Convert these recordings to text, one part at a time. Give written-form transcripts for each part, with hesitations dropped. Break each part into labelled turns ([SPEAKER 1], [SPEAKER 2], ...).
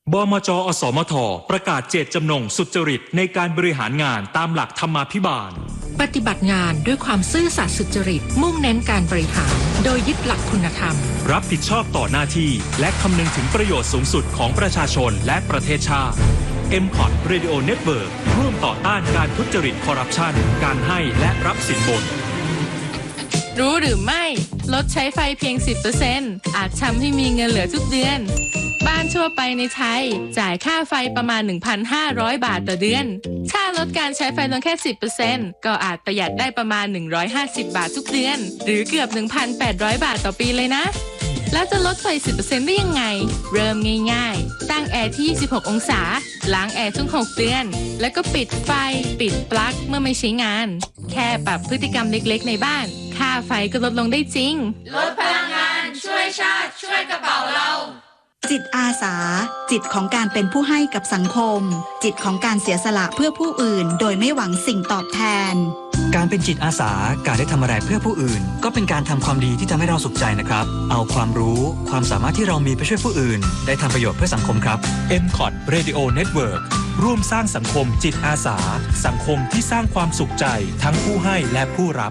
[SPEAKER 1] บมจ.อสมท.ประกาศเจตจำนงสุจริตในการบริหารงานตามหลักธรรมาภิบาล
[SPEAKER 2] ปฏิบัติงานด้วยความซื่อสัตย์สุจริตมุ่งเน้นการบริหารโดยยึดหลักคุณธรรม
[SPEAKER 1] รับผิดชอบต่อหน้าที่และคำนึงถึงประโยชน์สูงสุดของประชาชนและประเทศชาติ MCOT Radio Network ร่วมต่อต้านการทุจริตคอร์รัปชันการให้และรับสินบน
[SPEAKER 3] รู้หรือไม่ลดใช้ไฟเพียง 10% อาจทำให้มีเงินเหลือทุกเดือนบ้านทั่วไปในไทยจ่ายค่าไฟประมาณ 1,500 บาทต่อเดือนถ้าลดการใช้ไฟลงแค่ 10% ก็อาจประหยัดได้ประมาณ150 บาททุกเดือนหรือเกือบ 1,800 บาทต่อปีเลยนะแล้วจะลดไฟ 10% ได้ยังไงเริ่มง่ายๆตั้งแอร์ที่26องศาล้างแอร์ทุก6เดือนแล้วก็ปิดไฟปิดปลั๊กเมื่อไม่ใช้งานแค่ปรับพฤติกรรมเล็กๆในบ้านค่าไฟก็ลดลงได้จริง
[SPEAKER 4] ลดพลังงานช่วยชาติช่วยกระเป๋าเรา
[SPEAKER 5] จิตอาสาจิตของการเป็นผู้ให้กับสังคมจิตของการเสียสละเพื่อผู้อื่นโดยไม่หวังสิ่งตอบแทน
[SPEAKER 6] การเป็นจิตอาสาการได้ทำอะไรเพื่อผู้อื่นก็เป็นการทำความดีที่ทำให้เราสุขใจนะครับเอาความรู้ความสามารถที่เรามีไปช่วยผู้อื่นได้ทำประโยชน์เพื่อสังคมครับ
[SPEAKER 1] MCOT Radio Network ร่วมสร้างสังคมจิตอาสาสังคมที่สร้างความสุขใจทั้งผู้ให้และผู้รับ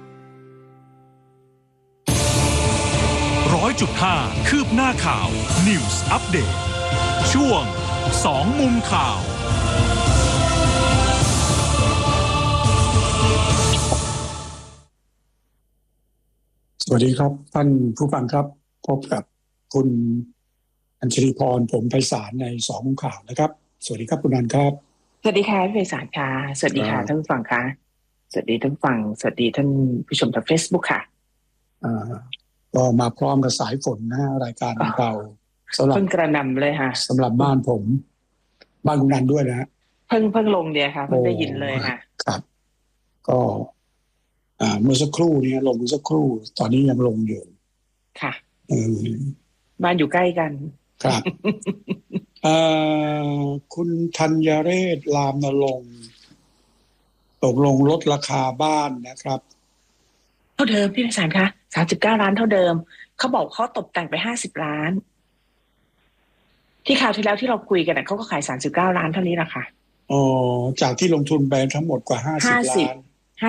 [SPEAKER 1] 100.5 คืบหน้าข่าว News Update ช่วง2มุมข่าว
[SPEAKER 7] สวัสดีครับท่านผู้ฟังครับพบกับคุณอัญชลีพรผมไพศาลใน2มุมข่าวนะครับสวัสดีครับคุณอัญครับ
[SPEAKER 8] สวัสดีค่ะพี่ไพศาลค่ะสวัสดีค่ะท่านผู้ฟังค่ะสวัสดีท่านผู้ฟังสวัสดีท่านผู้ชมทาง Facebook ค่ะ
[SPEAKER 7] ก็มาพร้อมกับสายฝนนะรายการของเราสำหรับ
[SPEAKER 8] เพิ่งกระหน่ำเลยค่ะ
[SPEAKER 7] สำหรับบ้านผมบ้านคุณนันด้วยนะ
[SPEAKER 8] เพิ่งลงเนี่ยค่ะเพิ่งได้ยินเลยค่ะ
[SPEAKER 7] ครับก็เมื่อสักครู่นี้ลงเมื่อสักครู่ตอนนี้ยังลงอยู่
[SPEAKER 8] ค่ะบ้านอยู่ใกล้กัน
[SPEAKER 7] ครับคุณธัญเรศรามนรงค์ตกลงลดราคาบ้านนะครับ
[SPEAKER 8] เท่าเดิมพี่ไพศาลคะ39 ล้านเท่าเดิมเขาบอกเขาตกแต่งไป50 ล้านที่คราวที่แล้วที่เราคุยกันเขาก็ขาย39 ล้านเท่านี้แหละค่ะ
[SPEAKER 7] อ๋อจากที่ลงทุนไปทั้งหมดกว่า50 ล้าน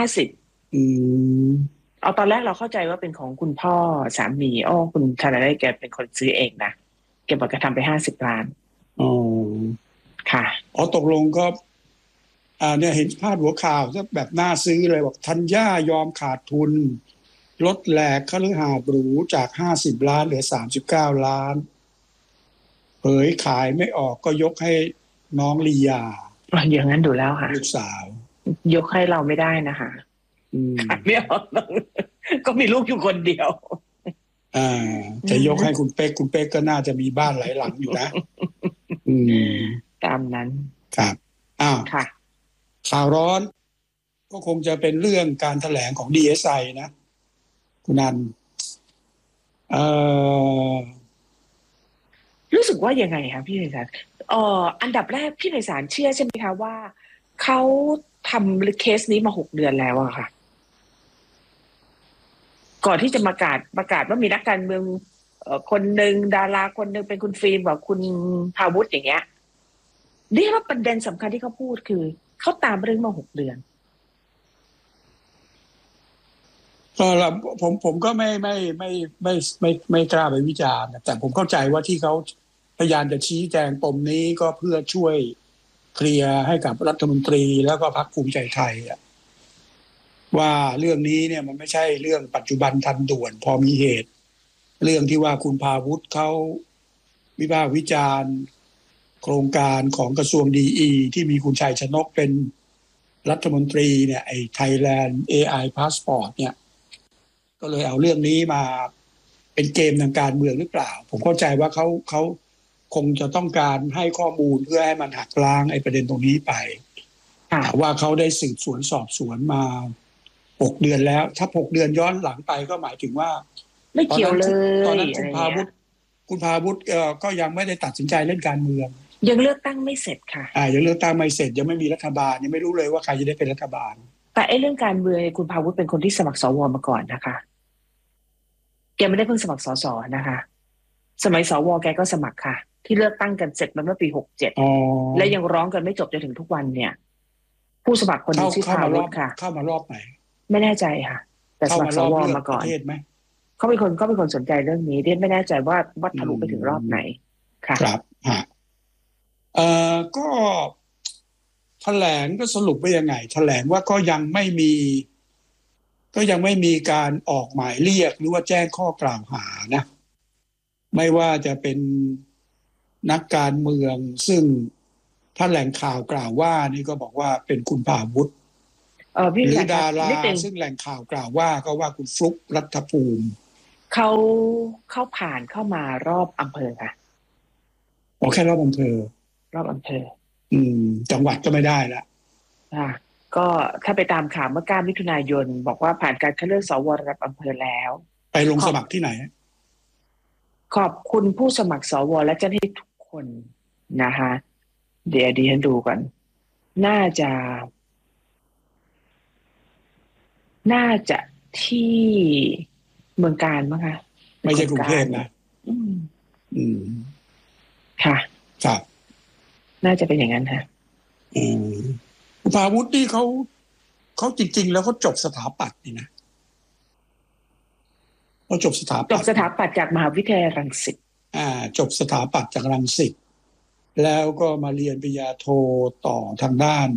[SPEAKER 8] เอาตอนแรกเราเข้าใจว่าเป็นของคุณพ่อสามีคุณธนาได้แกเป็นคนซื้อเองนะแกบอกแกทำไป50 ล้าน
[SPEAKER 7] อ๋อ
[SPEAKER 8] ค่ะ
[SPEAKER 7] ตกลงก็เนี่ยเห็นพาดหัวข่าวแบบน่าซื้อเลยบอกธัญญายอมขาดทุนลดแหลกคฤหาสน์หรูจาก50 ล้านเหลือ39 ล้านเผยขายไม่ออกก็ยกให้น้องลียา
[SPEAKER 8] อย่างนั้นดูแล้วค่ะ
[SPEAKER 7] ลูกสา
[SPEAKER 8] วยกให้เราไม่ได้นะคะขายไม่ออกก็มีลูกอยู่คนเดียว
[SPEAKER 7] จะยกให้คุณเป๊กก็น่าจะมีบ้านหลายหลังอยู่นะ
[SPEAKER 8] ตามนั้น
[SPEAKER 7] ครับ
[SPEAKER 8] ค่ะ
[SPEAKER 7] ข่าวร้อนก็คงจะเป็นเรื่องการแถลงของ DSI นะคุณนัน
[SPEAKER 8] รู้สึกว่ายังไงคะพี่ไพศาลอันดับแรกพี่ไพศาลเชื่อใช่ไหมคะว่าเขาทำเคสนี้มา6 เดือนแล้วอะค่ะก่อนที่จะประกาศว่ามีนักการเมืองคนหนึ่งดาราคนหนึ่งเป็นคุณฟิล์มกับคุณภาวุฒิอย่างเงี้ยเรียกว่าประเด็นสำคัญที่เขาพูดคือเขาตามเรื่องมา6 เดือน
[SPEAKER 7] ก็ผมก็ไม่กล้าไปวิจารณ์แต่ผมเข้าใจว่าที่เขาพยายามจะชี้แจงปมนี้ก็เพื่อช่วยเคลียร์ให้กับรัฐมนตรีแล้วก็พรรคภูมิใจไทยว่าเรื่องนี้เนี่ยมันไม่ใช่เรื่องปัจจุบันทันด่วนพอมีเหตุเรื่องที่ว่าคุณภาวุฒิเขาวิพากษ์วิจารณ์โครงการของกระทรวงดีที่มีคุณชัยชนกเป็นรัฐมนตรีเนี่ยไอ้ Thailand AI Passport เนี่ยก็เลยเอาเรื่องนี้มาเป็นเกมทางการเมืองหรือเปล่าผมเข้าใจว่าเขาคงจะต้องการให้ข้อมูลเพื่อให้มันหักล้างไอ้ประเด็นตรงนี้ไปว่าเขาได้สืบสวนสอบสวนมา6 เดือนแล้วถ้า6 เดือนย้อนหลังไปก็หมายถึงว่า
[SPEAKER 8] ไม่เกี่ยวเลย
[SPEAKER 7] ตอนนั้นคุณภาวุฒิก็ยังไม่ได้ตัดสินใจเล่นการเมือง
[SPEAKER 8] ยังเลือกตั้งไม่เสร็จค่ะ
[SPEAKER 7] ยังเลือกตั้งไม่เสร็จยังไม่มีรัฐบาลยังไม่รู้เลยว่าใครจะได้เป็นรัฐบาล
[SPEAKER 8] แต่เรื่องการเมืองคุณภาวุฒิเป็นคนที่สมัครสวมาก่อนนะคะแกไม่ได้เพิ่งสมัครสสนะคะสมัยสวแกก็สมัครค่ะที่เลือกตั้งกันเสร็จมาเมื่อปี67และยังร้องกันไม่จบจนถึงทุกวันเนี่ยผู้สมัครคนนี้ชื่อพาวุฒิค่ะ
[SPEAKER 7] เข้ามารอบไหน
[SPEAKER 8] ไม่แน่ใจค่ะแต่สมัครสวมาก่อนเขาเป็นคนสนใจเรื่องนี้เรียนไม่แน่ใจว่าทะลุไปถึงรอบไหนค่ะ
[SPEAKER 7] ครับก็แถลงก็สรุปว่ายังไงแถลงว่าก็ยังไม่มีการออกหมายเรียกหรือว่าแจ้งข้อกล่าวหานะไม่ว่าจะเป็นนักการเมืองซึ่งถ้าแหล่งข่าวกล่าวว่านี่ก็บอกว่าเป็นคุณพาวุฒิหรือดาราซึ่งแหล่งข่าวกล่าวว่าก็ว่าคุณฟลุ๊กรัฐภูมิ
[SPEAKER 8] เขาผ่านเข้ามารอบอำเภอค่ะ
[SPEAKER 7] แค่รอบอำเภอจังหวัดก็ไม่ได้ละ
[SPEAKER 8] ก็ถ้าไปตามข่าวเมื่อ9 มิถุนายนบอกว่าผ่านการคัดเลือกสวระดับอำเภอแล้ว
[SPEAKER 7] ไปลงสมัครที่ไหน
[SPEAKER 8] ขอบคุณผู้สมัครสวและเจ้าหน้าที่ทุกคนนะคะเดี๋ยวดิฉันดูก่อนน่าจะที่เมืองการมั้งคะ
[SPEAKER 7] ไม่ใช่กรุงเทพนะ
[SPEAKER 8] ค่ะ
[SPEAKER 7] ครับ
[SPEAKER 8] น่าจะเป็นอย่างนั้นค่ะ
[SPEAKER 7] พาวุฒินี่เขาจริงๆแล้วเขาจบสถาปัตย์นี่นะเขาจบสถาปั
[SPEAKER 8] ตย์จากมหาวิทยาลัยรังสิต
[SPEAKER 7] จบสถาปัตย์จากรังสิตแล้วก็มาเรียนปริญญาโทต่อทางด้าน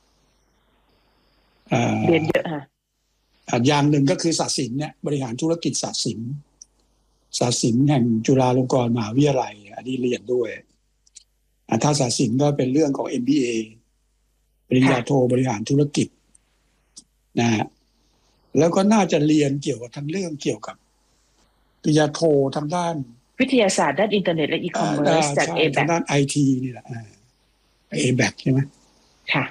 [SPEAKER 8] เรียนเยอะค่ะ
[SPEAKER 7] อย่างหนึ่งก็คือศาสตร์ศิลป์เนี่ยบริหารธุรกิจศาสตร์ศิลป์แห่งจุฬาลงกรณ์มหาวิทยาลัยอันนี้เรียนด้วยถ้าศาสตร์ศิลป์ก็เป็นเรื่องของ MBA ปริญญาโทบริหารธุรกิจนะฮะแล้วก็น่าจะเรียนเกี่ยวกับทั้งเรื่องเกี่ยวกับปริญญาโททางด้าน
[SPEAKER 8] วิทยาศาสตร์ด้านอินเทอร์เน็ตและอีคอมเมิร์ซจาก
[SPEAKER 7] ABAC ทางด้าน IT นี่แหละ ABAC ใช่ไหม
[SPEAKER 8] ค่ะ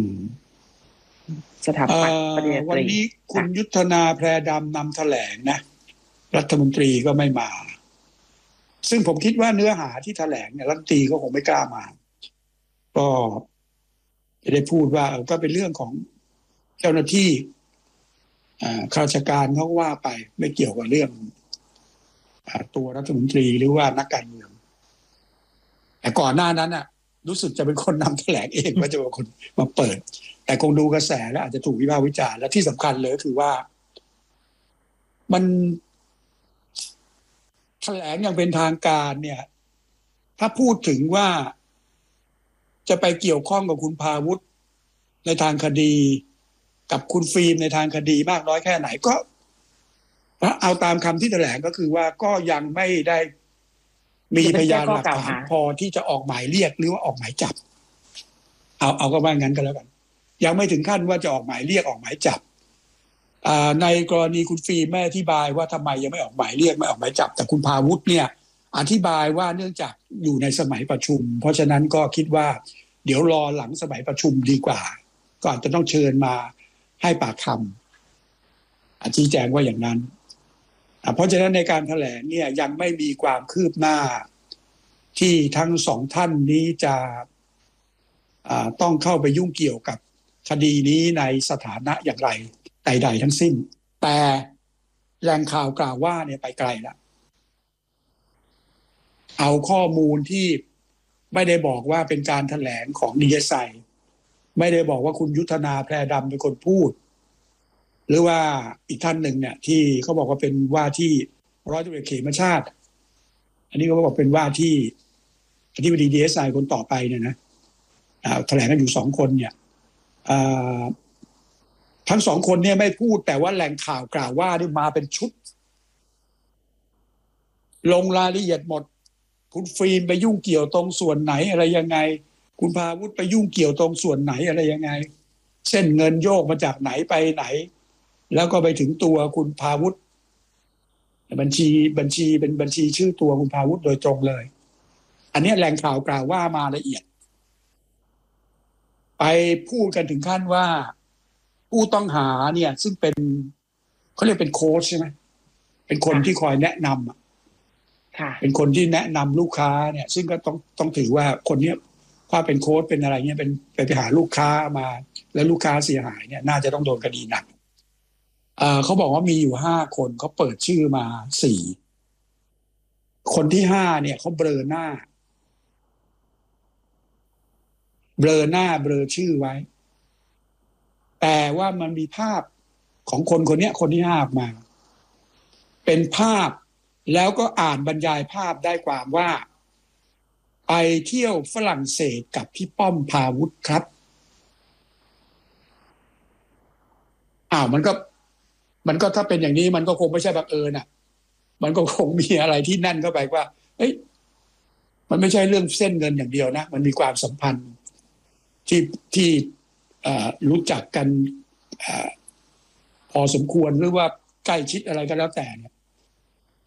[SPEAKER 8] สถาปัตย์ปริญญาตรี
[SPEAKER 7] วันนี้คุณยุทธนาแพรดำนำแถลงนะรัฐมนตรีก็ไม่มาซึ่งผมคิดว่าเนื้อหาที่แถลงเนี่ยรัฐมนตรีก็คงไม่กล้ามาก็จะได้พูดว่าก็เป็นเรื่องของเจ้าหน้าที่ข้าราชการเขาว่าไปไม่เกี่ยวกับเรื่องตัวรัฐมนตรีหรือว่านักการเมืองแต่ก่อนหน้านั้นน่ะรู้สึกจะเป็นคนนำแถลงเองว่าจะเป็นคนมาเปิดแต่คงดูกระแสแล้วอาจจะถูกวิพากษ์วิจารณ์และที่สำคัญเลยคือว่ามันแถลงอย่างเป็นทางการเนี่ยถ้าพูดถึงว่าจะไปเกี่ยวข้องกับคุณพาวุฒิในทางคดีกับคุณฟิล์มในทางคดีมากน้อยแค่ไหนก็เอาตามคำที่แถลงก็คือว่าก็ยังไม่ได้มีพยานหลักฐานพอที่จะออกหมายเรียกหรือว่าออกหมายจับเอาก็ว่างั้นก็แล้วกันยังไม่ถึงขั้นว่าจะออกหมายเรียกออกหมายจับในกรณีคุณฟิล์มไม่อธิบายว่าทำไมยังไม่ออกหมายเรียกไม่ออกหมายจับแต่คุณพาวุฒิเนี่ยอธิบายว่าเนื่องจากอยู่ในสมัยประชุมเพราะฉะนั้นก็คิดว่าเดี๋ยวรอหลังสมัยประชุมดีกว่าก็อาจจะต้องเชิญมาให้ปากคำชี้แจงว่าอย่างนั้นเพราะฉะนั้นในการแถลงเนี่ยยังไม่มีความคืบหน้าที่ทั้งสองท่านนี้จะต้องเข้าไปยุ่งเกี่ยวกับคดีนี้ในสถานะอย่างไรใดๆทั้งสิ้นแต่แหล่งข่าวกล่าวว่าเนี่ยไปไกลแล้วเอาข้อมูลที่ไม่ได้บอกว่าเป็นการแถลงของDSIไม่ได้บอกว่าคุณยุทธนาแพรดำเป็นคนพูดหรือว่าอีกท่านหนึ่งเนี่ยที่เขาบอกว่าเป็นว่าที่ร้อยตำรวจเอกเขมชาติอันนี้เขาบอกเป็นว่าที่อธิบดีDSIคนต่อไปเนี่ยนะแถลงกันอยู่2 คนเนี่ยทั้ง2 คนเนี่ยไม่พูดแต่ว่าแหล่งข่าวกล่าวว่านี่มาเป็นชุดลงรายละเอียดหมดคุณฟิล์มไปยุ่งเกี่ยวตรงส่วนไหนอะไรยังไงคุณพาวุฒิไปยุ่งเกี่ยวตรงส่วนไหนอะไรยังไงเส้นเงินโยกมาจากไหนไปไหนแล้วก็ไปถึงตัวคุณพาวุฒิบัญชีเป็นบัญชีชื่อตัวคุณพาวุฒิโดยตรงเลยอันนี้แหล่งข่าวกล่าวว่ามาละเอียดไปพูดกันถึงขั้นว่าผู้ต้องหาเนี่ยซึ่งเป็นเขาเรียกเป็นโค้ชใช่ไหมเป็นคนที่คอยแนะนำเป็นคนที่แนะนำลูกค้าเนี่ยซึ่งก็ต้องถือว่าคนนี้ถ้าเป็นโค้ชเป็นอะไรเงี้ยเป็นไปหาลูกค้ามาแล้วลูกค้าเสียหายเนี่ยน่าจะต้องโดนคดีหนักเขาบอกว่ามีอยู่5 คนเขาเปิดชื่อมา4 คนที่5เนี่ยเขาเบลอหน้าเบลอหน้าเบลอชื่อไว้แต่ว่ามันมีภาพของคนคนนี้คนที่5ออกมาเป็นภาพแล้วก็อ่านบรรยายภาพได้ความว่าไปเที่ยวฝรั่งเศสกับพี่ป้อมพาวุฒิครับมันก็ถ้าเป็นอย่างนี้มันก็คงไม่ใช่บังเอิญอ่ะมันก็คงมีอะไรที่นั่นเข้าไปว่ามันไม่ใช่เรื่องเส้นเงินอย่างเดียวนะมันมีความสัมพันธ์ที่รู้จักกันพอสมควรหรือว่าใกล้ชิดอะไรก็แล้วแต่เนี่ย